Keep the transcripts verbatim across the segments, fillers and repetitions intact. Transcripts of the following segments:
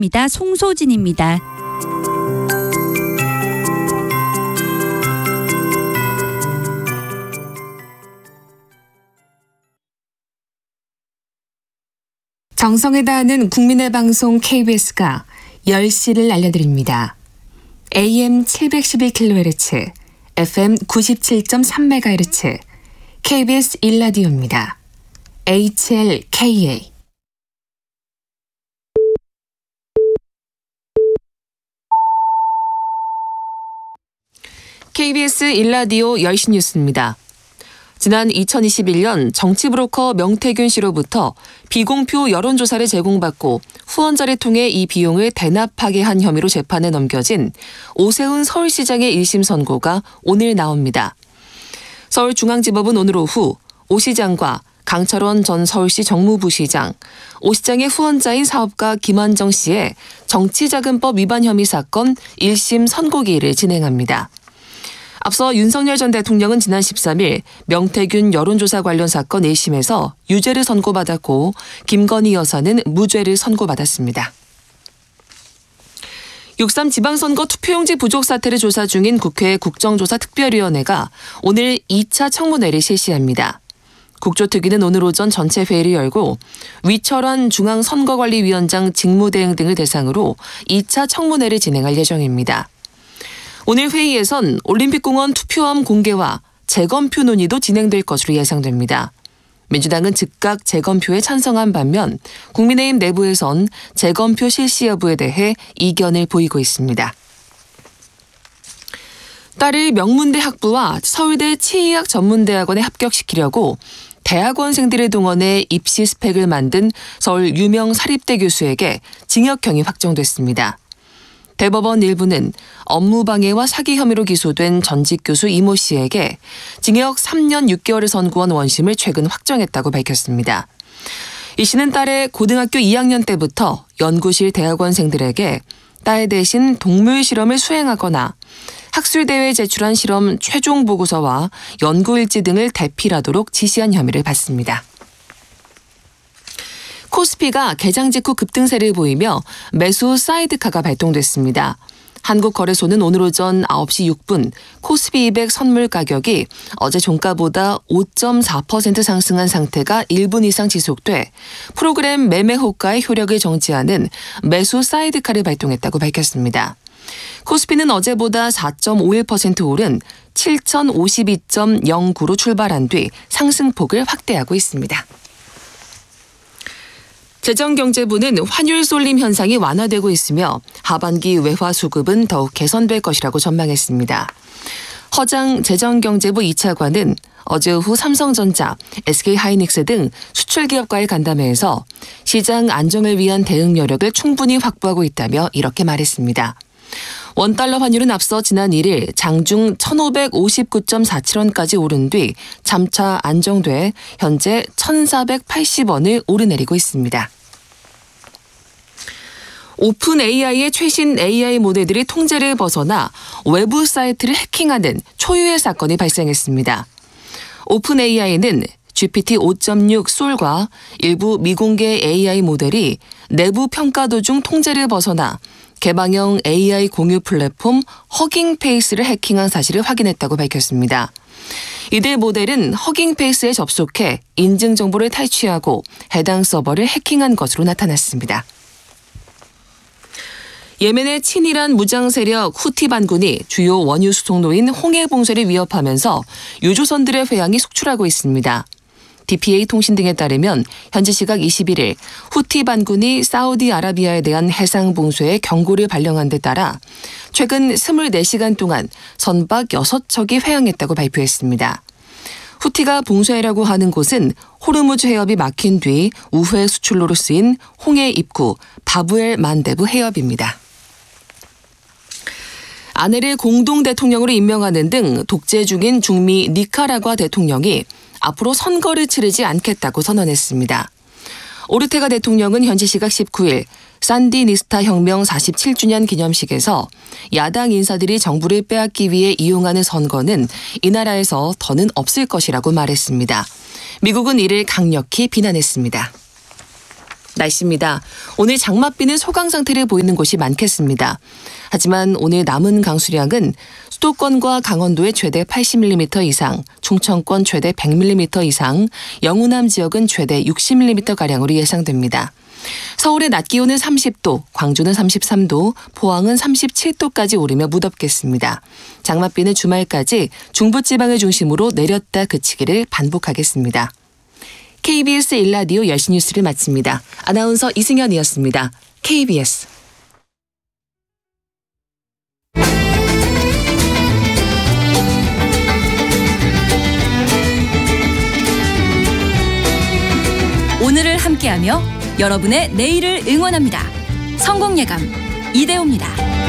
입니다. 송소진입니다. 정성을 다하는 국민의 방송 케이비에스가 열 시를 알려드립니다. 에이엠 칠백십일 킬로헤르츠, 에프엠 구십칠 점 삼 메가헤르츠, 케이비에스 일 라디오입니다. 에이치엘케이에이. 케이비에스 일 라디오 열 시 뉴스입니다. 지난 이천이십일 년 정치브로커 명태균 씨로부터 비공표 여론조사를 제공받고 후원자를 통해 이 비용을 대납하게 한 혐의로 재판에 넘겨진 오세훈 서울시장의 일 심 선고가 오늘 나옵니다. 서울중앙지법은 오늘 오후 오 시장과 강철원 전 서울시 정무부시장, 오 시장의 후원자인 사업가 김한정 씨의 정치자금법 위반 혐의 사건 일 심 선고기일을 진행합니다. 앞서 윤석열 전 대통령은 지난 십삼 일 명태균 여론조사 관련 사건 일 심에서 유죄를 선고받았고 김건희 여사는 무죄를 선고받았습니다. 육삼 지방선거 투표용지 부족 사태를 조사 중인 국회 국정조사특별위원회가 오늘 이 차 청문회를 실시합니다. 국조특위는 오늘 오전 전체 회의를 열고 위철환 중앙선거관리위원장 직무대행 등을 대상으로 이 차 청문회를 진행할 예정입니다. 오늘 회의에선 올림픽공원 투표함 공개와 재검표 논의도 진행될 것으로 예상됩니다. 민주당은 즉각 재검표에 찬성한 반면 국민의힘 내부에선 재검표 실시 여부에 대해 이견을 보이고 있습니다. 딸을 명문대 학부와 서울대 치의학 전문대학원에 합격시키려고 대학원생들을 동원해 입시 스펙을 만든 서울 유명 사립대 교수에게 징역형이 확정됐습니다. 대법원 일부는 업무방해와 사기 혐의로 기소된 전직 교수 이모 씨에게 징역 삼 년 육 개월을 선고한 원심을 최근 확정했다고 밝혔습니다. 이 씨는 딸의 고등학교 이 학년 때부터 연구실 대학원생들에게 딸 대신 동물 실험을 수행하거나 학술대회에 제출한 실험 최종 보고서와 연구일지 등을 대필하도록 지시한 혐의를 받습니다. 코스피가 개장 직후 급등세를 보이며 매수 사이드카가 발동됐습니다. 한국거래소는 오늘 오전 아홉 시 육 분 코스피 이백 선물 가격이 어제 종가보다 오 점 사 퍼센트 상승한 상태가 일 분 이상 지속돼 프로그램 매매 호가의 효력을 정지하는 매수 사이드카를 발동했다고 밝혔습니다. 코스피는 어제보다 사 점 오일 퍼센트 오른 칠천오십이 점 영구로 출발한 뒤 상승폭을 확대하고 있습니다. 재정경제부는 환율 쏠림 현상이 완화되고 있으며 하반기 외화 수급은 더욱 개선될 것이라고 전망했습니다. 허장 재정경제부 이 차관은 어제 오후 삼성전자, 에스케이하이닉스 등 수출기업과의 간담회에서 시장 안정을 위한 대응 여력을 충분히 확보하고 있다며 이렇게 말했습니다. 원달러 환율은 앞서 지난 일 일 장중 천오백오십구 점 사칠 원까지 오른 뒤 잠차 안정돼 현재 천사백팔십 원을 오르내리고 있습니다. 오픈 에이아이의 최신 에이아이 모델들이 통제를 벗어나 외부 사이트를 해킹하는 초유의 사건이 발생했습니다. 오픈 에이아이는 지피티 오 점 육 솔과 일부 미공개 에이아이 모델이 내부 평가 도중 통제를 벗어나 개방형 에이아이 공유 플랫폼 허깅페이스를 해킹한 사실을 확인했다고 밝혔습니다. 이들 모델은 허깅페이스에 접속해 인증 정보를 탈취하고 해당 서버를 해킹한 것으로 나타났습니다. 예멘의 친이란 무장 세력 후티 반군이 주요 원유 수송로인 홍해 봉쇄를 위협하면서 유조선들의 회항이 속출하고 있습니다. 디피에이 통신 등에 따르면 현지 시각 이십일 일 후티 반군이 사우디아라비아에 대한 해상 봉쇄에 경고를 발령한 데 따라 최근 이십사 시간 동안 선박 여섯 척이 회항했다고 발표했습니다. 후티가 봉쇄라고 하는 곳은 호르무즈 해협이 막힌 뒤 우회 수출로로 쓰인 홍해 입구 바브엘 만데브 해협입니다. 아내를 공동 대통령으로 임명하는 등 독재 중인 중미 니카라과 대통령이 앞으로 선거를 치르지 않겠다고 선언했습니다. 오르테가 대통령은 현지 시각 십구 일 산디니스타 혁명 사십칠 주년 기념식에서 야당 인사들이 정부를 빼앗기 위해 이용하는 선거는 이 나라에서 더는 없을 것이라고 말했습니다. 미국은 이를 강력히 비난했습니다. 날씨입니다. 오늘 장맛비는 소강 상태를 보이는 곳이 많겠습니다. 하지만 오늘 남은 강수량은 수도권과 강원도의 최대 팔십 밀리미터 이상, 충청권 최대 백 밀리미터 이상, 영우남 지역은 최대 육십 밀리미터가량으로 예상됩니다. 서울의 낮 기온은 삼십 도, 광주는 삼십삼 도, 포항은 삼십칠 도까지 오르며 무덥겠습니다. 장맛비는 주말까지 중부지방을 중심으로 내렸다 그치기를 반복하겠습니다. 케이비에스 일 라디오 열 시 뉴스를 마칩니다. 아나운서 이승현이었습니다. 케이비에스. 오늘을 함께하며 여러분의 내일을 응원합니다. 성공예감 이대호입니다.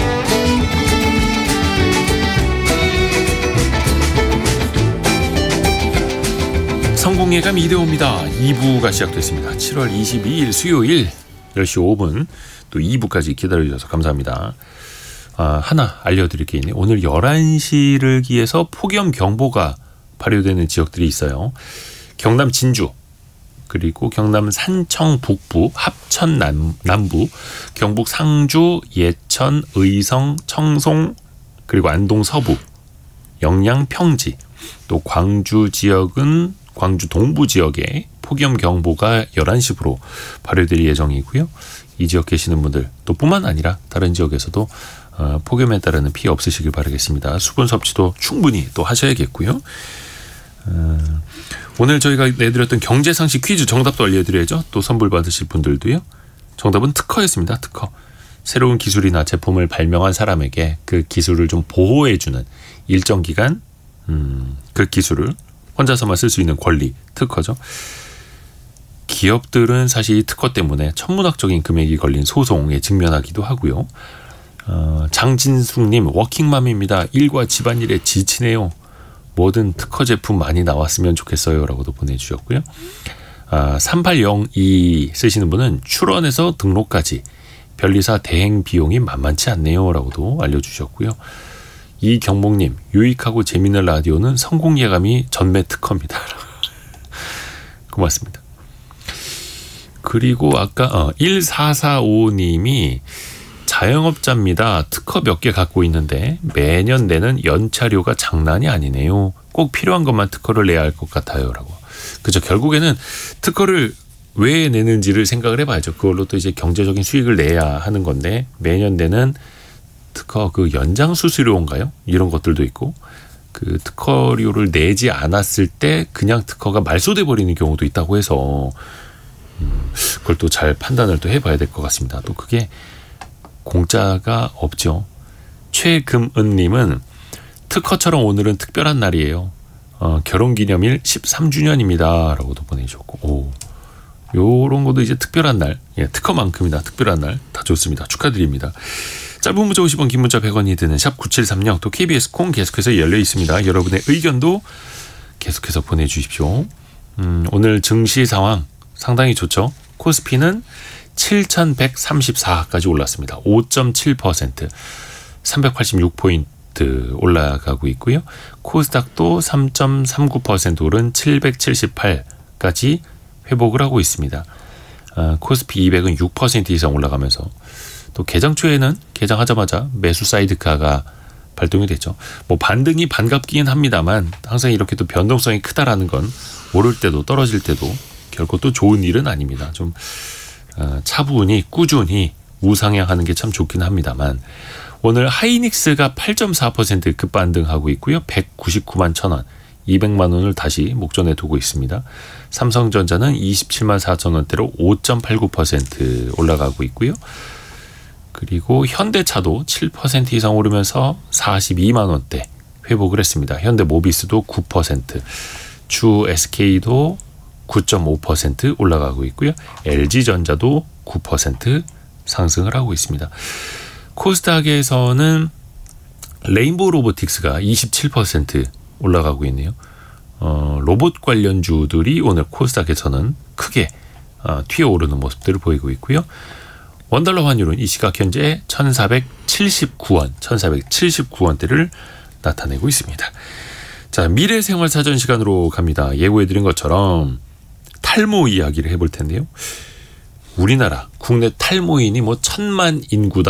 성공예감 이대호입니다. 이 부가 시작됐습니다. 칠월 이십이일 수요일 열 시 오 분 또 이 부까지 기다려주셔서 감사합니다. 아, 하나 알려드릴 게 있네요. 오늘 열한 시를 기해서 폭염경보가 발효되는 지역들이 있어요. 경남 진주, 그리고 경남 산청 북부, 합천 남, 남부, 경북 상주, 예천, 의성, 청송, 그리고 안동 서부, 영양 평지, 또 광주 지역은 광주 동부 지역에 폭염경보가 열한 시부로 발효될 예정이고요. 이 지역 계시는 분들 또 뿐만 아니라 다른 지역에서도 어, 폭염에 따르는 피해 없으시길 바라겠습니다. 수분 섭취도 충분히 또 하셔야겠고요. 어, 오늘 저희가 내드렸던 경제상식 퀴즈 정답도 알려드려야죠. 또 선물 받으실 분들도요. 정답은 특허였습니다. 특허. 새로운 기술이나 제품을 발명한 사람에게 그 기술을 좀 보호해주는 일정 기간 음, 그 기술을 혼자서만 쓸 수 있는 권리, 특허죠. 기업들은 사실 이 특허 때문에 천문학적인 금액이 걸린 소송에 직면하기도 하고요. 어, 장진숙님, 워킹맘입니다. 일과 집안일에 지치네요. 뭐든 특허 제품 많이 나왔으면 좋겠어요 라고도 보내주셨고요. 아, 삼팔영이 쓰시는 분은 출원에서 등록까지 변리사 대행 비용이 만만치 않네요 라고도 알려주셨고요. 이경목님, 유익하고 재미있는 라디오는 성공예감이 전매 특허입니다. 고맙습니다. 그리고 아까 어, 일사사오님이 자영업자입니다. 특허 몇 개 갖고 있는데 매년 내는 연차료가 장난이 아니네요. 꼭 필요한 것만 특허를 내야 할 것 같아요 라고. 그죠. 결국에는 특허를 왜 내는지를 생각을 해봐야죠. 그걸로 또 이제 경제적인 수익을 내야 하는 건데 매년 내는 특허 그 연장 수수료인가요? 이런 것들도 있고 그 특허료를 내지 않았을 때 그냥 특허가 말소돼 버리는 경우도 있다고 해서 음, 그걸 또 잘 판단을 또 해봐야 될 것 같습니다. 또 그게 공짜가 없죠. 최금은님은 특허처럼 오늘은 특별한 날이에요. 어, 결혼기념일 십삼 주년입니다. 라고도 보내주셨고, 오, 요런 것도 이제 특별한 날, 예, 특허만큼이나 특별한 날 다 좋습니다. 축하드립니다. 짧은 문자 오십 원, 긴 문자 백 원이 드는 샵 구칠삼공, 또 케이비에스 콩 계속해서 열려 있습니다. 여러분의 의견도 계속해서 보내주십시오. 음, 오늘 증시 상황 상당히 좋죠. 코스피는 칠천백삼십사까지 올랐습니다. 오 점 칠 퍼센트, 삼백팔십육 포인트 올라가고 있고요. 코스닥도 삼 점 삼구 퍼센트 오른 칠백칠십팔까지 회복을 하고 있습니다. 아, 코스피 이백은 육 퍼센트 이상 올라가면서 또 개장 초에는 개장하자마자 매수 사이드카가 발동이 됐죠. 뭐 반등이 반갑긴 합니다만 항상 이렇게 또 변동성이 크다라는 건 오를 때도 떨어질 때도 결코 또 좋은 일은 아닙니다. 좀 차분히 꾸준히 우상향하는 게 참 좋긴 합니다만 오늘 하이닉스가 팔 점 사 퍼센트 급반등하고 있고요. 백구십구만 천 원, 이백만 원을 다시 목전에 두고 있습니다. 삼성전자는 이십칠만 사천 원대로 오 점 팔구 퍼센트 올라가고 있고요. 그리고 현대차도 칠 퍼센트 이상 오르면서 사십이만 원대 회복을 했습니다. 현대모비스도 구 퍼센트, 주 에스케이도 구 점 오 퍼센트 올라가고 있고요. 엘지전자도 구 퍼센트 상승을 하고 있습니다. 코스닥에서는 레인보우 로보틱스가 이십칠 퍼센트 올라가고 있네요. 어, 로봇 관련주들이 오늘 코스닥에서는 크게 어, 튀어오르는 모습들을 보이고 있고요. 원달러 환율은 이 시각 현재 천사백칠십구 원, 천사백칠십구 원대를 나타내고 있습니다. 자, 미래생활사전 시간으로 갑니다. 예고해드린 것처럼 탈모 이야기를 해볼 텐데요. 우리나라 국내 탈모인이 뭐 천만 인구다.